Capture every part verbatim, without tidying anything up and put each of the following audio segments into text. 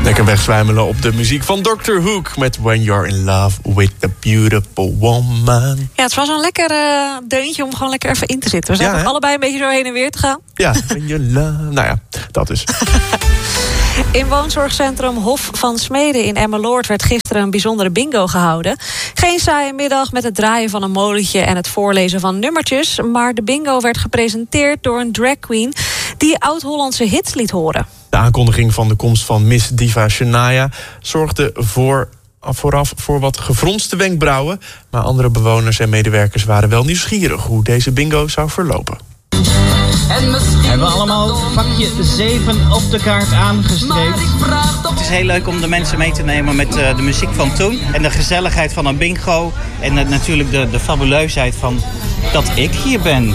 Lekker wegzwijmelen op de muziek van doctor Hook met When You're in Love with a Beautiful Woman. Ja, het was een lekker uh, deuntje om gewoon lekker even in te zitten. We zaten ja, allebei een beetje zo heen en weer te gaan. Ja, when you love... Nou ja, dat is... In woonzorgcentrum Hof van Smeden in Emmeloord werd gisteren een bijzondere bingo gehouden. Geen saaie middag met het draaien van een molentje en het voorlezen van nummertjes. Maar de bingo werd gepresenteerd door een drag queen die oud-Hollandse hits liet horen. De aankondiging van de komst van Miss Diva Shania zorgde voor, vooraf voor wat gefronste wenkbrauwen. Maar andere bewoners en medewerkers waren wel nieuwsgierig hoe deze bingo zou verlopen. Hebben we allemaal vakje zeven op de kaart aangestreept. Het is heel leuk om de mensen mee te nemen met uh, de muziek van toen. En de gezelligheid van een bingo. En uh, natuurlijk de, de fabuleusheid van dat ik hier ben.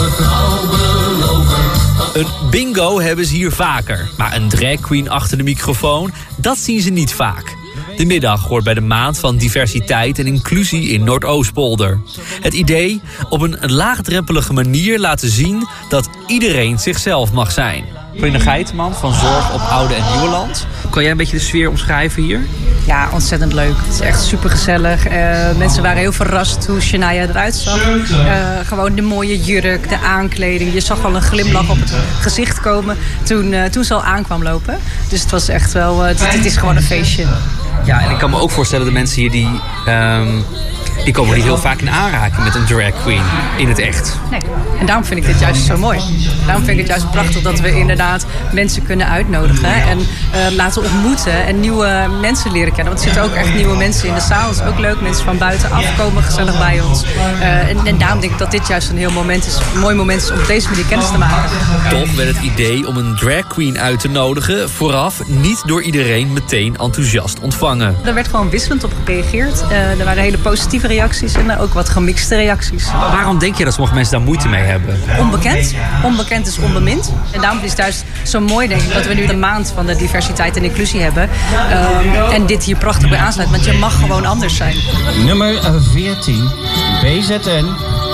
Een bingo hebben ze hier vaker. Maar een drag queen achter de microfoon, dat zien ze niet vaak. De middag hoort bij de maand van diversiteit en inclusie in Noordoostpolder. Het idee op een laagdrempelige manier laten zien dat iedereen zichzelf mag zijn. Pauline Geitenman van Zorg op Oude en Nieuweland. Kan jij een beetje de sfeer omschrijven hier? Ja, ontzettend leuk. Het is echt super gezellig. Uh, mensen waren heel verrast hoe Shania eruit zag. Uh, gewoon de mooie jurk, de aankleding. Je zag al een glimlach op het gezicht komen toen, uh, toen ze al aankwam lopen. Dus het was echt wel, uh, het, het is gewoon een feestje. Ja, en ik kan me ook voorstellen de mensen hier die... Um, die komen niet heel vaak in aanraking met een drag queen in het echt. Nee, en daarom vind ik dit juist zo mooi. Daarom vind ik het juist prachtig dat we inderdaad mensen kunnen uitnodigen en uh, laten ontmoeten en nieuwe mensen leren kennen. Want er zitten ook echt nieuwe mensen in de zaal. Dat is ook leuk. Mensen van buitenaf komen gezellig bij ons. Uh, en, en daarom denk ik dat dit juist een heel moment is, een mooi moment is om op deze manier kennis te maken. Toch werd het idee om een drag queen uit te nodigen vooraf niet door iedereen meteen enthousiast ontvangen. Er werd gewoon wisselend op gereageerd. Uh, er waren hele positieve reacties en ook wat gemixte reacties. Waarom denk je dat sommige mensen daar moeite mee hebben? Onbekend. Onbekend is onbemind. En daarom is het juist zo mooi, denk ik, dat we nu de maand van de diversiteit en inclusie hebben. Um, en dit hier prachtig bij aansluit. Want je mag gewoon anders zijn. Nummer veertien. B Z N.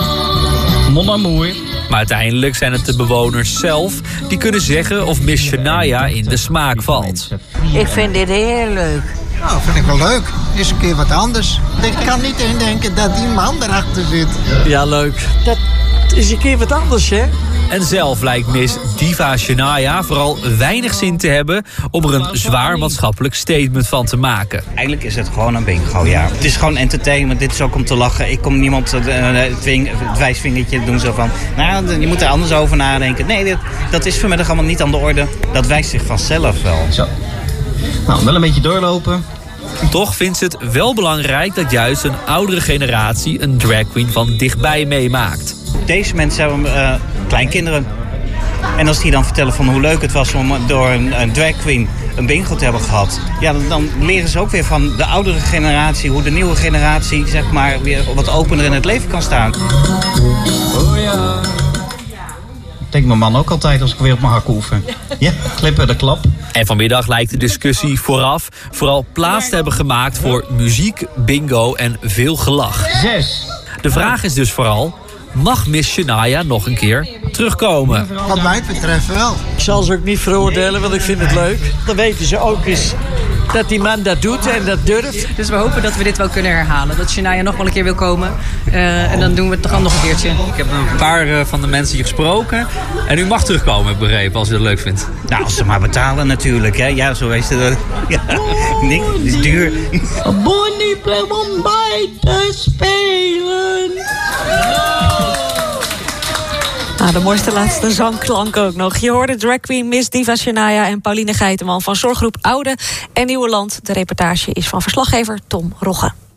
Mon Amour. Maar uiteindelijk zijn het de bewoners zelf die kunnen zeggen of Miss Shania in de smaak valt. Ik vind dit heel leuk. Nou, vind ik wel leuk. Is een keer wat anders. Ik kan niet indenken dat die man erachter zit. Ja, leuk. Dat is een keer wat anders, hè? En zelf lijkt Miss Diva Shania vooral weinig zin te hebben om er een zwaar maatschappelijk statement van te maken. Eigenlijk is het gewoon een bingo, ja. Het is gewoon entertainment, dit is ook om te lachen. Ik kom niemand uh, het, wing, het wijsvingertje doen zo van, nou, je moet er anders over nadenken. Nee, dit, dat is vanmiddag allemaal niet aan de orde. Dat wijst zich vanzelf wel. Zo. Nou, wel een beetje doorlopen. Toch vindt ze het wel belangrijk dat juist een oudere generatie een drag queen van dichtbij meemaakt. Deze mensen hebben uh, kleinkinderen. En als die dan vertellen van hoe leuk het was om door een, een drag queen een bingo te hebben gehad. Ja, dan, dan leren ze ook weer van de oudere generatie, hoe de nieuwe generatie zeg maar weer wat opener in het leven kan staan. Oh ja. Denkt mijn man ook altijd als ik weer op mijn hakken oefen. Ja, klippen de klap. En vanmiddag lijkt de discussie vooraf vooral plaats te hebben gemaakt voor muziek, bingo en veel gelach. Zes. De vraag is dus vooral, mag Miss Shania nog een keer terugkomen? Wat mij betreft wel. Ik zal ze ook niet veroordelen, want ik vind het leuk. Dan weten ze ook eens dat die man dat doet en dat durft. Dus we hopen dat we dit wel kunnen herhalen. Dat Shania nog wel een keer wil komen. Uh, en dan doen we het toch nog een keertje. Ik heb een paar uh, van de mensen hier gesproken. En u mag terugkomen, heb ik begrepen, als u dat leuk vindt. Nou, als ze maar betalen natuurlijk, hè. Ja, zo is het. Ja, niks, het is duur. Bonnie blijft om bij te spelen. Nou, de mooiste laatste zangklank ook nog. Je hoorde drag queen Miss Diva Shania en Pauline Geitenman van Zorggroep Oude en Nieuweland. De reportage is van verslaggever Tom Rogge.